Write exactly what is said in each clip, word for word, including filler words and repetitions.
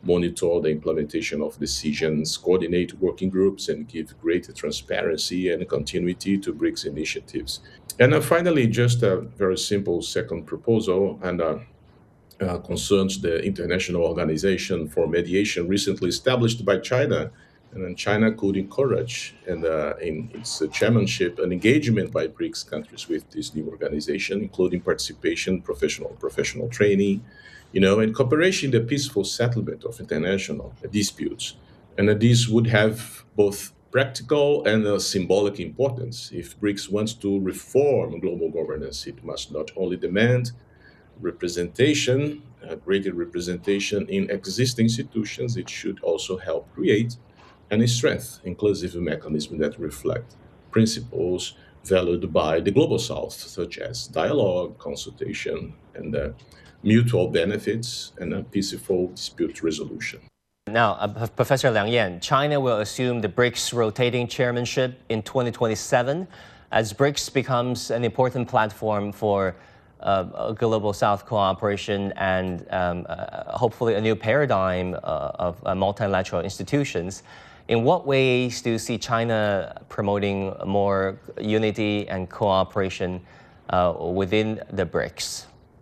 monitor the implementation of decisions, coordinate working groups, and give greater transparency and continuity to BRICS initiatives. And uh, finally, just a very simple second proposal, and uh, uh, concerns the International Organization for Mediation recently established by China. And then China could encourage, and uh, in its uh, chairmanship, an engagement by BRICS countries with this new organization, including participation, professional professional training, you know, and cooperation in the peaceful settlement of international disputes. And uh, this would have both practical and uh, symbolic importance. If BRICS wants to reform global governance, it must not only demand representation, uh, greater representation in existing institutions, it should also help create and strengthen inclusive mechanisms that reflect principles valued by the global south, such as dialogue, consultation, and uh, mutual benefits and a peaceful dispute resolution. Now, uh, Professor Liang Yan, China will assume the BRICS rotating chairmanship in twenty twenty-seven as BRICS becomes an important platform for uh, global South cooperation and um, uh, hopefully a new paradigm uh, of uh, multilateral institutions. In what ways do you see China promoting more unity and cooperation uh, within the BRICS?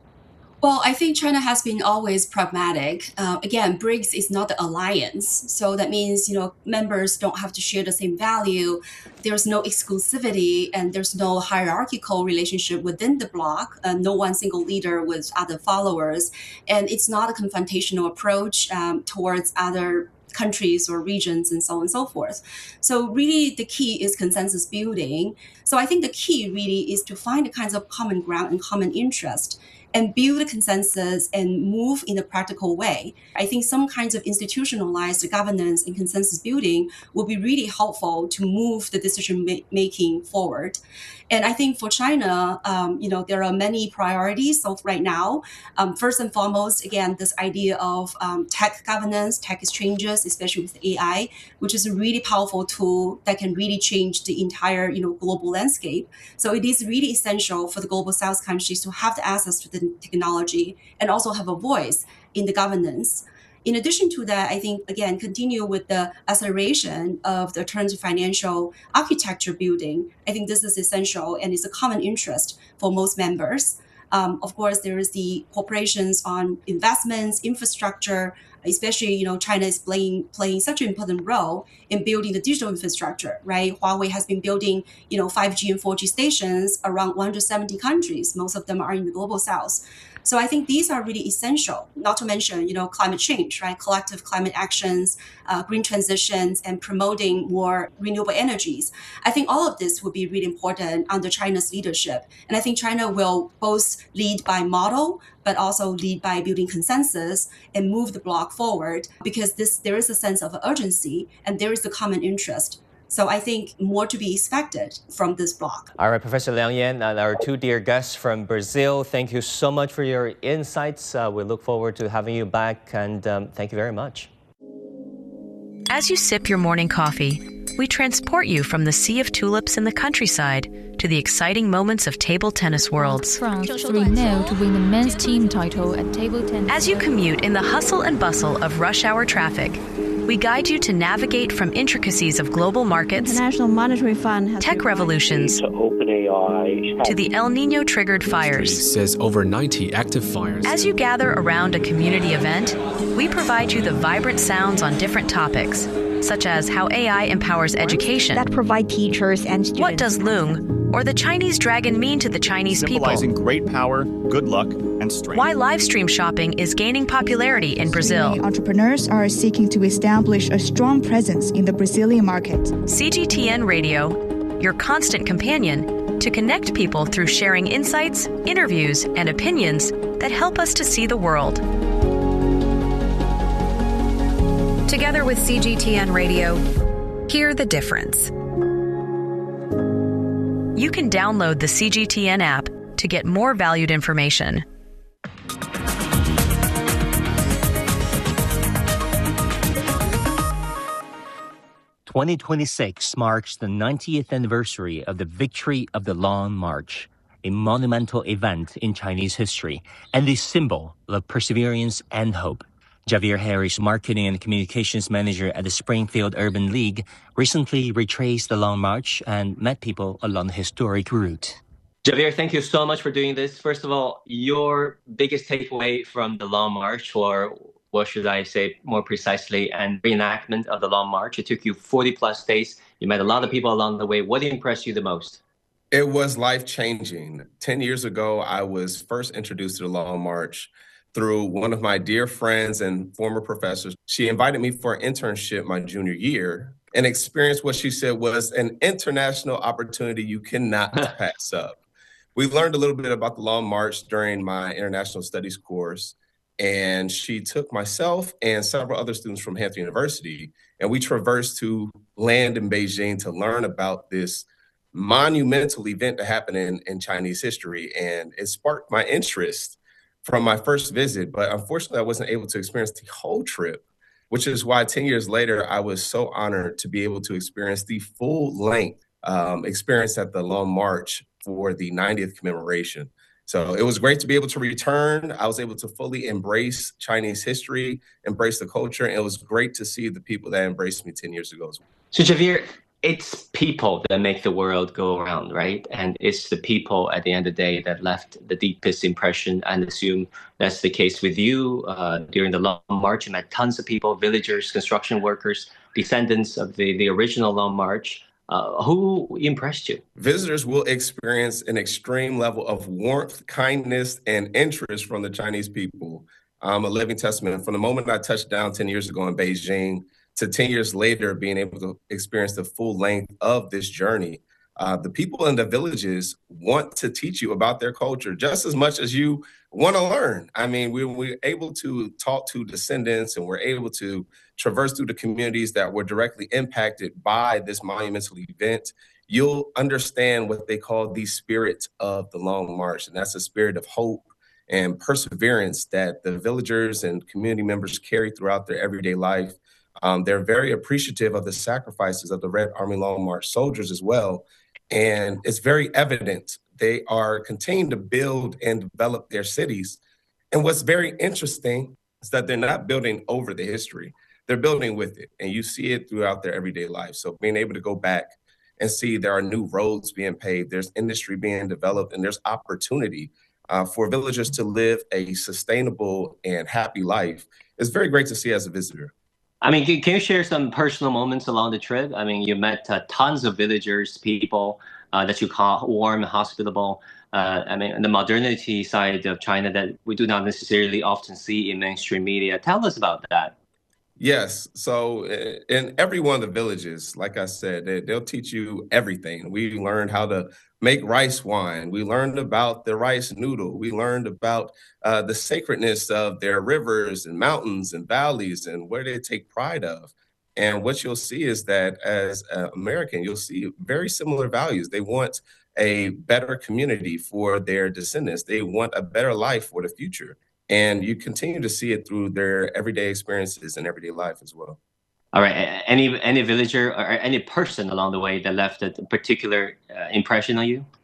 Well, I think China has been always pragmatic. Uh, again, BRICS is not the alliance. So that means, you know, members don't have to share the same value. There's no exclusivity and there's no hierarchical relationship within the bloc. Uh, no one single leader with other followers. And it's not a confrontational approach um, towards other countries or regions and so on and so forth. So really the key is consensus building. So I think the key really is to find the kinds of common ground and common interest and build a consensus and move in a practical way. I think some kinds of institutionalized governance and consensus building will be really helpful to move the decision ma- making forward. And I think for China, um, you know, there are many priorities. So right now, um, first and foremost, again, this idea of um, tech governance, tech exchanges, especially with A I, which is a really powerful tool that can really change the entire, you know, global landscape. So it is really essential for the global South countries to have the access to the technology and also have a voice in the governance. In addition to that, I think, again, continue with the acceleration of the alternative financial architecture building. I think this is essential and it's a common interest for most members. Um, of course, there is the corporations on investments, infrastructure, especially, you know, China is playing playing such an important role in building the digital infrastructure, right? Huawei has been building, you know, five G and four G stations around one hundred seventy countries. Most of them are in the global south. So I think these are really essential, not to mention, you know, climate change, right? Collective climate actions, uh, green transitions, and promoting more renewable energies. I think all of this will be really important under China's leadership. And I think China will both lead by model, but also lead by building consensus and move the bloc forward because this there is a sense of urgency and there is a common interest. So I think more to be expected from this bloc. All right, Professor Liang Yan and our two dear guests from Brazil, thank you so much for your insights. Uh, we look forward to having you back, and um, thank you very much. As you sip your morning coffee, we transport you from the sea of tulips in the countryside to the exciting moments of table tennis worlds. France three nil to win the men's team title at table tennis. As you commute in the hustle and bustle of rush hour traffic, we guide you to navigate from intricacies of global markets, International Monetary Fund has tech revolutions, to OpenAI, to the El Nino triggered fires. Says over ninety active fires. As you gather around a community event, we provide you the vibrant sounds on different topics, such as how A I empowers education, that provide teachers and students. What does Loong or the Chinese dragon mean to the Chinese symbolizing people? Great power, good luck, and strength. Why live stream shopping is gaining popularity in Brazil. Entrepreneurs are seeking to establish a strong presence in the Brazilian market. C G T N Radio, your constant companion to connect people through sharing insights, interviews, and opinions that help us to see the world. Together with C G T N Radio, hear the difference. You can download the C G T N app to get more valued information. twenty twenty-six marks the ninetieth anniversary of the Victory of the Long March, a monumental event in Chinese history and a symbol of perseverance and hope. Javier Harris, Marketing and Communications Manager at the Springfield Urban League, recently retraced the Long March and met people along the historic route. Javier, thank you so much for doing this. First of all, your biggest takeaway from the Long March, or what should I say more precisely, and reenactment of the Long March. It took you forty plus days. You met a lot of people along the way. What impressed you the most? It was life-changing. ten years ago, I was first introduced to the Long March through one of my dear friends and former professors. She invited me for an internship my junior year and experienced what she said was an international opportunity you cannot pass up. We learned a little bit about the Long March during my international studies course, and she took myself and several other students from Hampton University, and we traversed to land in Beijing to learn about this monumental event that happened in, in Chinese history. And it sparked my interest from my first visit, but unfortunately I wasn't able to experience the whole trip, which is why ten years later, I was so honored to be able to experience the full length um, experience at the Long March for the ninetieth commemoration. So it was great to be able to return. I was able to fully embrace Chinese history, embrace the culture, and it was great to see the people that embraced me ten years ago as well. So Javier, it's people that make the world go around, right? And it's the people at the end of the day that left the deepest impression. And assume that's the case with you. Uh, during the Long March, you met tons of people, villagers, construction workers, descendants of the, the original Long March. Uh, who impressed you? Visitors will experience an extreme level of warmth, kindness, and interest from the Chinese people. I'm a living testament. From the moment I touched down ten years ago in Beijing to ten years later, being able to experience the full length of this journey, uh, the people in the villages want to teach you about their culture just as much as you want to learn. I mean, we, we're able to talk to descendants, and we're able to traverse through the communities that were directly impacted by this monumental event. You'll understand what they call the spirit of the Long March, and that's a spirit of hope and perseverance that the villagers and community members carry throughout their everyday life. Um, they're very appreciative of the sacrifices of the Red Army Long March soldiers as well. And it's very evident they are continuing to build and develop their cities. And what's very interesting is that they're not building over the history. They're building with it. And you see it throughout their everyday life. So being able to go back and see there are new roads being paved, there's industry being developed, and there's opportunity uh, for villagers to live a sustainable and happy life. It's very great to see as a visitor. I mean, can, can you share some personal moments along the trip? I mean, you met uh, tons of villagers, people uh, that you call warm and hospitable. Uh, I mean, the modernity side of China that we do not necessarily often see in mainstream media. Tell us about that. Yes. So in every one of the villages, like I said, they, they'll teach you everything. We learned how to make rice wine. We learned about the rice noodle. We learned about uh, the sacredness of their rivers and mountains and valleys and where they take pride of. And what you'll see is that as an American, you'll see very similar values. They want a better community for their descendants. They want a better life for the future. And you continue to see it through their everyday experiences and everyday life as well. All right. Any any villager or any person along the way that left a particular uh, impression on you?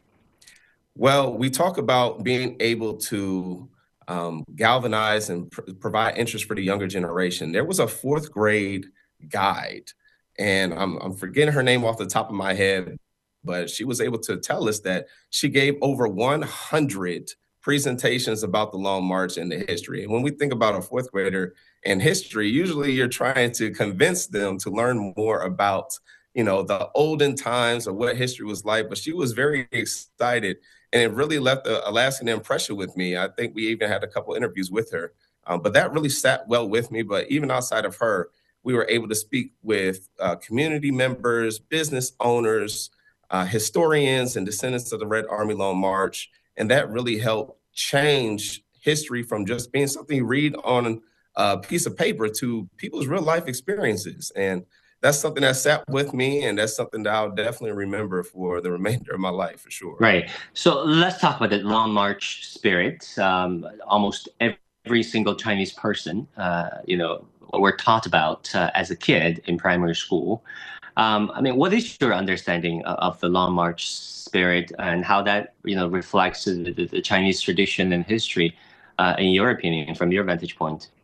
Well, we talk about being able to um, galvanize and pr- provide interest for the younger generation. There was a fourth grade guide, and I'm, I'm forgetting her name off the top of my head, but she was able to tell us that she gave over one hundred presentations about the Long March and the history. And when we think about a fourth grader and history, usually you're trying to convince them to learn more about, you know, the olden times of what history was like. But she was very excited, and it really left a, a lasting impression with me. I think we even had a couple interviews with her, um, but that really sat well with me. But even outside of her, we were able to speak with uh, community members, business owners, uh, historians, and descendants of the Red Army Long March. And that really helped change history from just being something you read on a piece of paper to people's real life experiences. And that's something that sat with me, and that's something that I'll definitely remember for the remainder of my life, for sure. Right. So let's talk about the Long March spirit. Um, almost every single Chinese person, uh, you know, we're taught about uh, as a kid in primary school. Um, I mean, what is your understanding of the Long March spirit and how that, you know, reflects the, the, the Chinese tradition and history, uh, in your opinion, from your vantage point?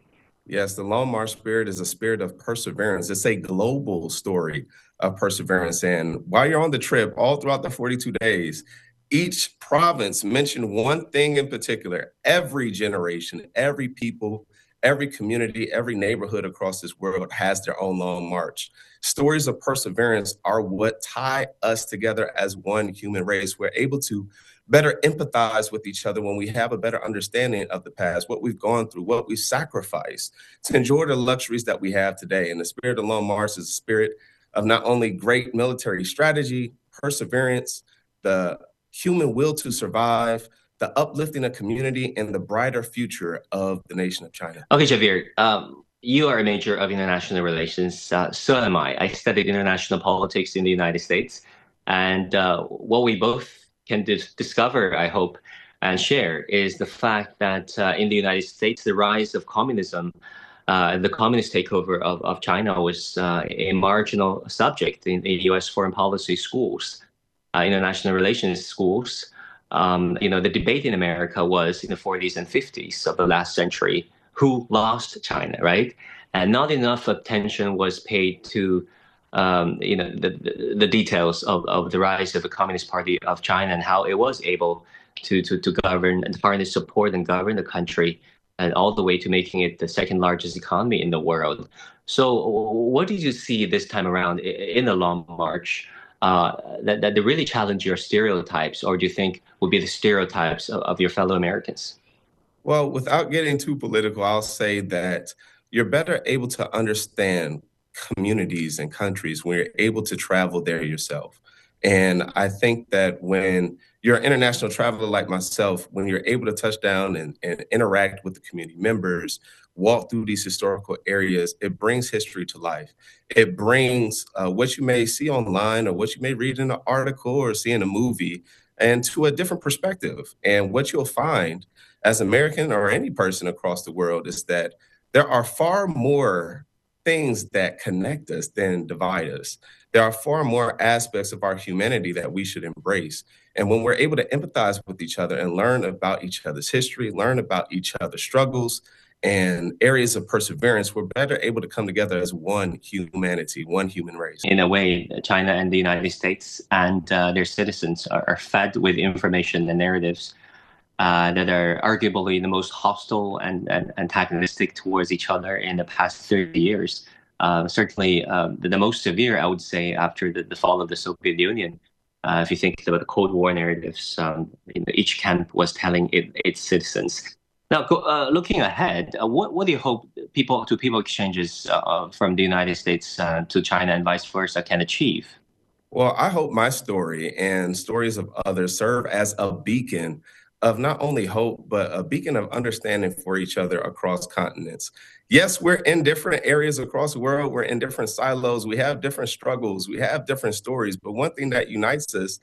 Yes, the Long March spirit is a spirit of perseverance. It's a global story of perseverance. And while you're on the trip, all throughout the forty-two days, each province mentioned one thing in particular. Every generation, every people, every community, every neighborhood across this world has their own Long March. Stories of perseverance are what tie us together as one human race. We're able to better empathize with each other when we have a better understanding of the past, what we've gone through, what we've sacrificed to enjoy the luxuries that we have today. And the spirit of Long March is a spirit of not only great military strategy, perseverance, the human will to survive, the uplifting of community, and the brighter future of the nation of China. Okay, Javier, um, you are a major of international relations. Uh, so am I. I studied international politics in the United States. And uh, what we both can dis- discover, I hope, and share is the fact that uh, in the United States, the rise of communism, uh, the communist takeover of, of China was uh, a marginal subject in, in U S foreign policy schools, uh, international relations schools. Um, you know, the debate in America was in the forties and fifties of the last century, who lost China, right? And not enough attention was paid to Um, you know, the, the, the details of, of the rise of the Communist Party of China and how it was able to, to, to govern and finally support and govern the country, and all the way to making it the second largest economy in the world. So what did you see this time around in the Long March uh, that, that really challenge your stereotypes, or do you think would be the stereotypes of, of your fellow Americans? Well, without getting too political, I'll say that you're better able to understand communities and countries when you're able to travel there yourself. And I think that when you're an international traveler like myself, when you're able to touch down and, and interact with the community members, walk through these historical areas, it brings history to life. It brings uh, what you may see online or what you may read in an article or see in a movie, and to a different perspective. And what you'll find as American or any person across the world is that there are far more things that connect us than divide us. There are far more aspects of our humanity that we should embrace. And when we're able to empathize with each other and learn about each other's history, learn about each other's struggles and areas of perseverance, we're better able to come together as one humanity, one human race. In a way, China and the United States and uh, their citizens are, are fed with information and narratives Uh, that are arguably the most hostile and, and antagonistic towards each other in the past thirty years. Uh, certainly um, the, the most severe, I would say, after the, the fall of the Soviet Union. Uh, if you think about the Cold War narratives, um, you know, each camp was telling it, its citizens. Now, go, uh, looking ahead, uh, what, what do you hope people-to-people exchanges uh, from the United States uh, to China and vice versa can achieve? Well, I hope my story and stories of others serve as a beacon of not only hope, but a beacon of understanding for each other across continents. Yes, we're in different areas across the world. We're in different silos. We have different struggles. We have different stories. But one thing that unites us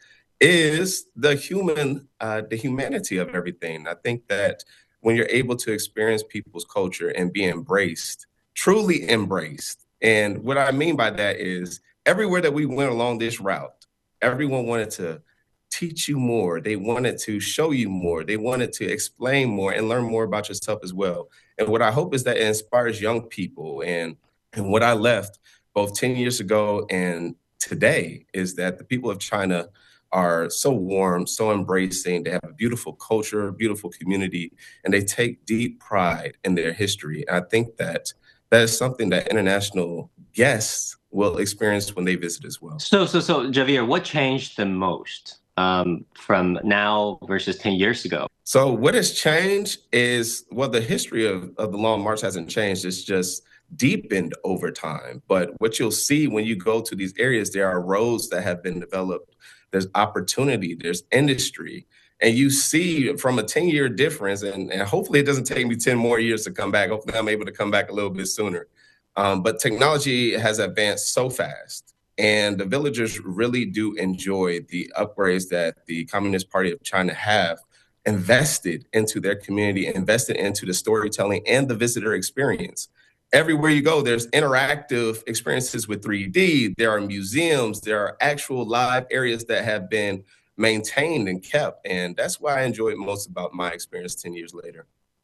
is the human, uh, the humanity of everything. I think that when you're able to experience people's culture and be embraced, truly embraced. And what I mean by that is everywhere that we went along this route, everyone wanted to teach you more. They wanted to show you more. They wanted to explain more and learn more about yourself as well. And what I hope is that it inspires young people. And, and what I left both ten years ago and today is that the people of China are so warm, so embracing. They have a beautiful culture, beautiful community, and they take deep pride in their history. And I think that that is something that international guests will experience when they visit as well. So, so, so, Javier, what changed the most Um, from now versus ten years ago? So what has changed is, well, the history of, of the Long March hasn't changed. It's just deepened over time. But what you'll see when you go to these areas, there are roads that have been developed. There's opportunity, there's industry. And you see from a ten-year difference, and, and hopefully it doesn't take me ten more years to come back. Hopefully I'm able to come back a little bit sooner. Um, but technology has advanced so fast. And the villagers really do enjoy the upgrades that the Communist Party of China have invested into their community, invested into the storytelling and the visitor experience. Everywhere you go, there's interactive experiences with three D. There are museums. There are actual live areas that have been maintained and kept. And that's what I enjoyed most about my experience ten years later.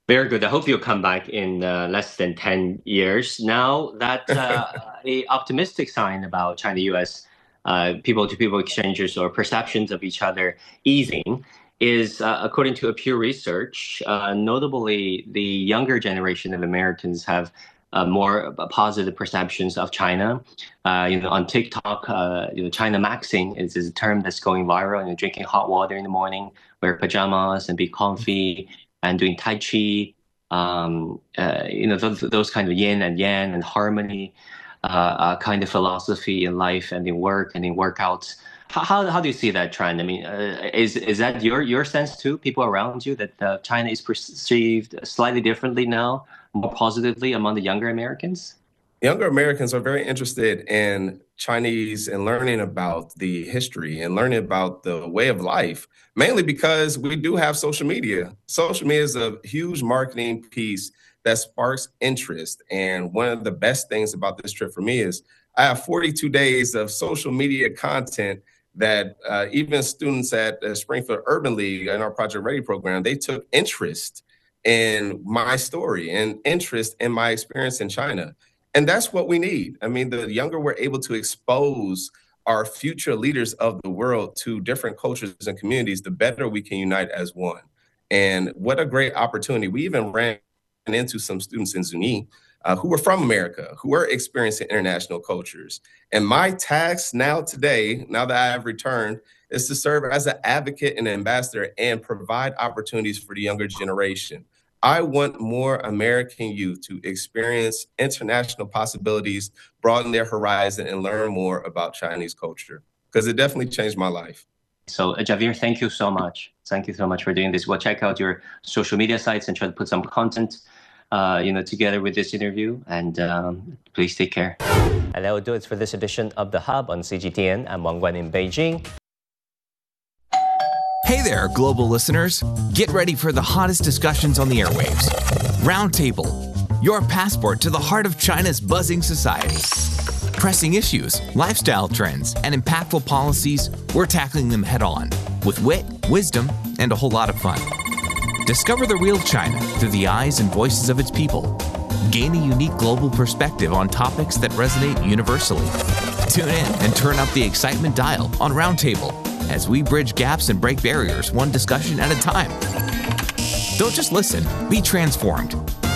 Very good. I hope you'll come back in uh, less than ten years. Now, that uh, a optimistic sign about China-U S uh, people-to-people exchanges or perceptions of each other easing is, uh, according to a Pew Research, uh, notably the younger generation of Americans have uh, more positive perceptions of China. Uh, you know, on TikTok, uh, you know, China maxing is, is a term that's going viral. You know, drinking hot water in the morning, wear pajamas and be comfy, and doing Tai Chi, um, uh, you know, those, those kind of yin and yang and harmony uh, uh, kind of philosophy in life and in work and in workouts. How, how, how do you see that trend? I mean, uh, is is that your, your sense too, people around you, that uh, China is perceived slightly differently now, more positively among the younger Americans? Younger Americans are very interested in Chinese and learning about the history and learning about the way of life, mainly because we do have social media. Social media is a huge marketing piece that sparks interest. And one of the best things about this trip for me is I have forty-two days of social media content that uh, even students at the Springfield Urban League in our Project Ready program, they took interest in my story and interest in my experience in China. And that's what we need. I mean, the younger we're able to expose our future leaders of the world to different cultures and communities, the better we can unite as one. And what a great opportunity. We even ran into some students in Zuni uh, who were from America, who were experiencing international cultures. And my task now today, now that I have returned, is to serve as an advocate and ambassador and provide opportunities for the younger generation. I want more American youth to experience international possibilities, broaden their horizon, and learn more about Chinese culture, because it definitely changed my life. So, uh, Javier, thank you so much. Thank you so much for doing this. We'll check out your social media sites and try to put some content, uh, you know, together with this interview. And um, please take care. And that will do it for this edition of The Hub on C G T N. I'm Wang Guan in Beijing. Hey there, global listeners. Get ready for the hottest discussions on the airwaves. Roundtable, your passport to the heart of China's buzzing society. Pressing issues, lifestyle trends, and impactful policies, we're tackling them head on with wit, wisdom, and a whole lot of fun. Discover the real China through the eyes and voices of its people. Gain a unique global perspective on topics that resonate universally. Tune in and turn up the excitement dial on Roundtable as we bridge gaps and break barriers one discussion at a time. Don't just listen, be transformed.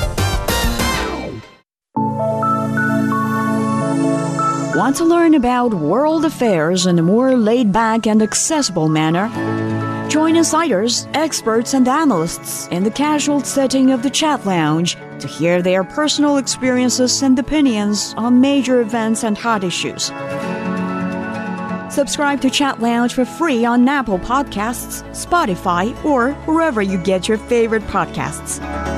Want to learn about world affairs in a more laid-back and accessible manner? Join insiders, experts, and analysts in the casual setting of the Chat Lounge to hear their personal experiences and opinions on major events and hot issues. Subscribe to Chat Lounge for free on Apple Podcasts, Spotify, or wherever you get your favorite podcasts.